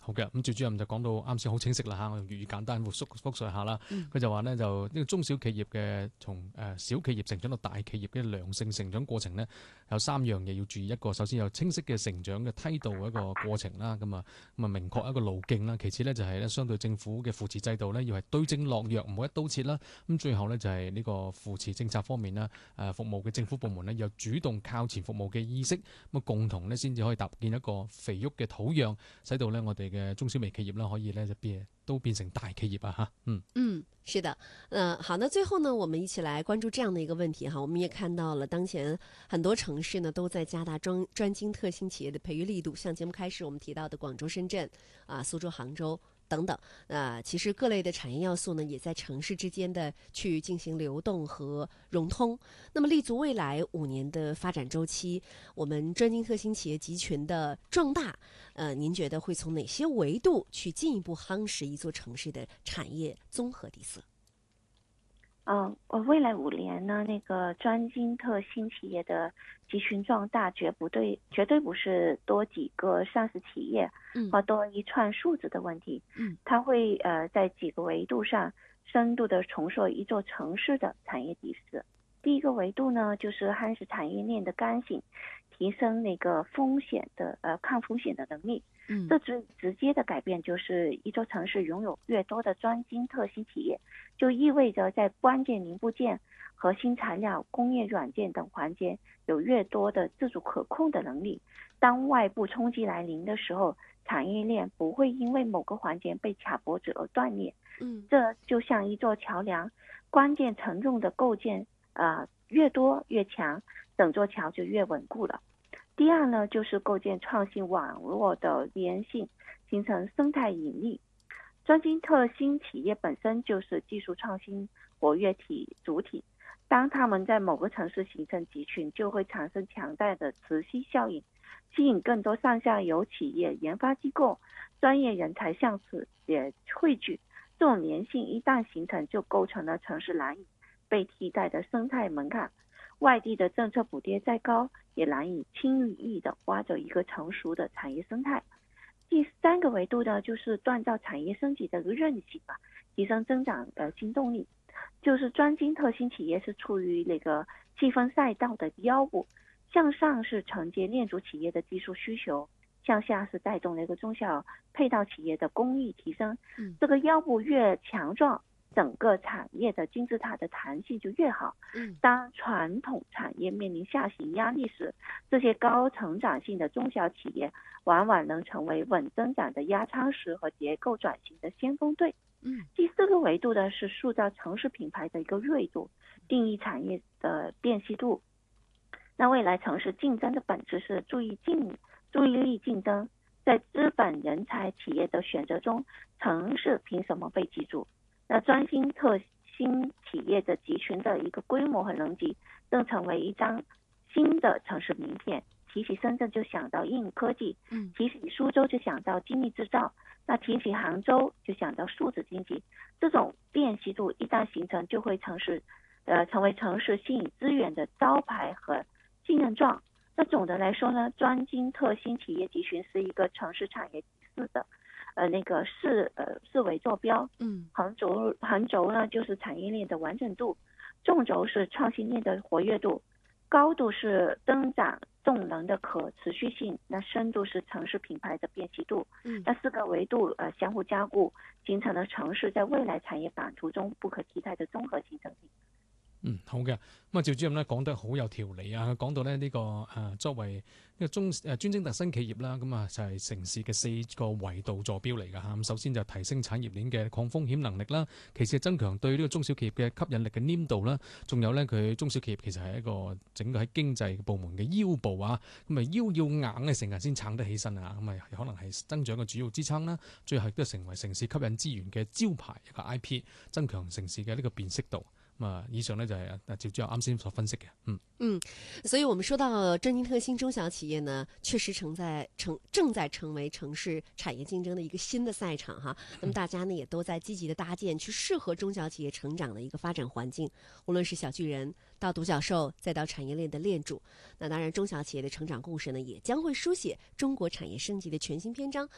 好嘅，咁趙主任就講到啱先好清晰啦嚇，我用粵語簡單複述下啦。佢就話呢，就呢個中小企業嘅從小企業成長到大企業嘅良性成長過程呢，有3樣嘢要注意。一個首先有清晰嘅成長嘅梯度一個過程啦，咁啊明確一個路徑啦。其次呢，就係咧相對政府嘅扶持制度呢，要係對症落藥，唔好一刀切啦。咁最後呢，就係呢個扶持政策方面啦，服務嘅政府部門呢，有主動靠前服務嘅意識，咁共同呢，先至可以搭建一個肥沃嘅土壤，使到呢我哋嘅中小微企業啦可以呢都變成大企業啊哈。 是的，好，那最后呢，我们一起来关注这样的一个问题哈。我们也看到了，当前很多城市呢都在加大专精特新企业的培育力度，像节目开始我们提到的广州、深圳苏州、杭州等等，其实各类的产业要素呢，也在城市之间的去进行流动和融通。那么，立足未来5年的发展周期，我们专精特新企业集群的壮大，您觉得会从哪些维度去进一步夯实一座城市的产业综合底色？ 未来5年呢，那个专精特新企业的集群壮大绝对不是多几个上市企业或多一串数字的问题，它会在几个维度上深度的重塑一座城市的产业底色。第一个维度呢，就是夯实产业链的刚性，提升那个抗风险的能力。这直接的改变就是一座城市拥有越多的专精特新企业，就意味着在关键零部件、核心材料、工业软件等环节有越多的自主可控的能力。当外部冲击来临的时候，产业链不会因为某个环节被卡脖子而断裂。这就像一座桥梁，关键承重的构件越多越强，整座桥就越稳固了。第二呢，就是构建创新网络的粘性，形成生态引力。专精特新企业本身就是技术创新活跃主体，当他们在某个城市形成集群，就会产生强大的磁吸效应，吸引更多上下游企业、研发机构、专业人才向此也汇聚。这种粘性一旦形成，就构成了城市难以被替代的生态门槛。外地的政策补贴再高，也难以轻易的挖走一个成熟的产业生态。第3个维度呢，就是锻造产业升级的韧性提升增长的新动力。就是专精特新企业是处于那个细分赛道的腰部，向上是承接链组企业的技术需求，向下是带动那个中小配套企业的工艺提升。这个腰部越强壮，整个产业的金字塔的弹性就越好。当传统产业面临下行压力时，这些高成长性的中小企业往往能成为稳增长的压舱石和结构转型的先锋队。第4个维度呢，是塑造城市品牌的一个锐度，定义产业的辨析度。那未来城市竞争的本质是注意力竞争，在资本人才企业的选择中，城市凭什么被记住？那专精特新企业的集群的一个规模和能级，正成为一张新的城市名片。提起深圳就想到硬科技，提起苏州就想到精密制造，那提起杭州就想到数字经济。这种辨析度一旦形成，就会成为城市吸引资源的招牌和信任状。那总的来说呢，专精特新企业集群是一个城市产业底色的四维坐标。横轴呢就是产业链的完整度，纵轴是创新链的活跃度，高度是增长动能的可持续性，那深度是城市品牌的辨析度。那4个维度相互加固，形成了城市在未来产业版图中不可替代的综合竞争力。 好嘅，咁趙主任咧講得好有條理啊！佢講到咧呢個作為呢個專精特新企業啦，咁就係城市嘅4個維度坐標嚟㗎嚇。咁首先就提升產業鏈嘅抗風險能力啦，其次係增強對呢個中小企業嘅吸引力嘅黏度啦，仲有咧佢中小企業其實係一個整個喺經濟部門嘅腰部啊，咁腰要硬嘅成日先撐得起身啊，咁可能係增長嘅主要支撐啦，最後亦都成為城市吸引資源嘅招牌一個 IP， 增強城市嘅呢個辨識度。以上呢就係趙主任啱先所分析嘅。 所以我们说到专精特新中小企业呢，确实正在成为城市产业竞争的一个新的赛场哈。那么大家呢也都在积极的搭建去适合中小企业成长的一个发展环境，无论是小巨人到独角兽，再到产业链的链主。那当然，中小企业的成长故事呢，也将会书写中国产业升级的全新篇章。